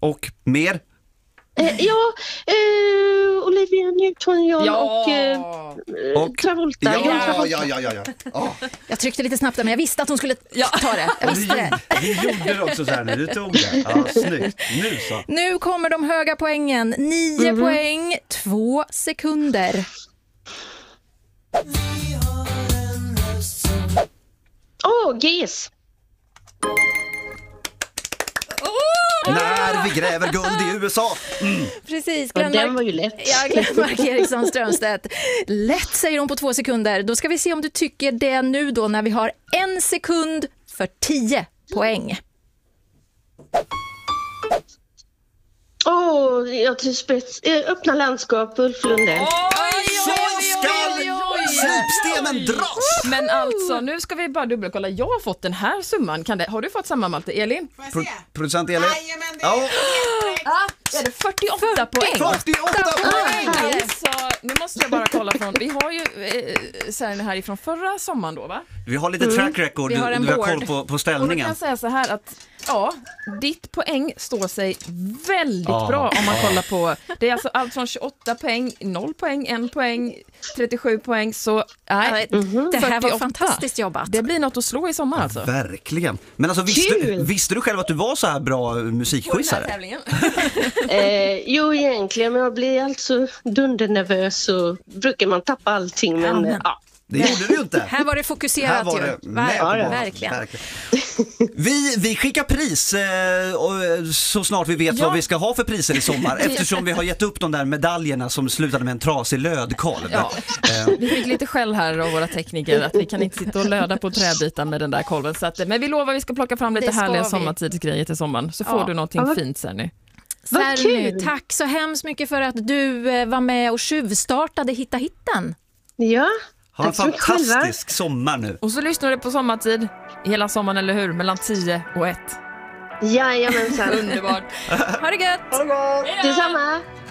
Och mer? Olivia Newton-John och Travolta. Ja. Jag tryckte lite snabbt där, men jag visste att hon skulle ta det. Jag visste det. Vi gjorde det också så här när du tog det. Ja, snyggt. Nu så. Nu kommer de höga poängen. 9 poäng, 2 sekunder. GIS. När vi gräver guld i USA. Precis. Den var ju lätt. Ja, Glenmark Eriksson Strömstedt. Lätt säger hon på 2 sekunder. Då ska vi se om du tycker det nu då när vi har 1 sekund för 10 poäng. Jag till spets. Öppna landskap, Ulf Lundell. Slipstenen dras. Men alltså, nu ska vi bara dubbelkolla. Jag har fått den här summan. Har du fått samma, Malte? Elin? Producent Elin? Är det 48 poäng? 48 poäng! Alltså, nu måste jag bara kolla från... Vi har ju serien här ifrån förra sommaren då, va? Vi har lite track record. Vi har en du har board. koll på Och ställningen. då kan jag säga så här att ditt poäng står sig väldigt bra om man kollar på. Det är alltså allt från 28 poäng, 0 poäng, 1 poäng, 37 poäng. Så Det här var 48. fantastiskt jobbat. Det blir något att slå i sommar alltså. Verkligen. Men alltså visste du själv att du var så här bra musikquizare? Jo, egentligen, men jag blir alltså dundernervös så brukar man tappa allting. Men Det gjorde du ju inte. Här var det fokuserat Här var det med på banan. Verkligen. Vi skickar pris så snart vi vet vad vi ska ha för priser i sommar. Eftersom vi har gett upp de där medaljerna som slutade med en trasig lödkolv. Vi fick lite skäll här av våra tekniker att vi kan inte sitta och löda på träbitar med den där kolven. Så att, men vi lovar att vi ska plocka fram lite härliga sommartidsgrejer till sommaren. Så får du någonting fint sen nu. Serny, tack så hemskt mycket för att du var med och tjuvstartade Hitta Hitten. Ja. Ha en fantastisk sommar nu. Och så lyssnar du på sommartid hela sommaren, eller hur? Mellan 10 och 1. Jajamensan. Underbart. Ha det gött! Detsamma.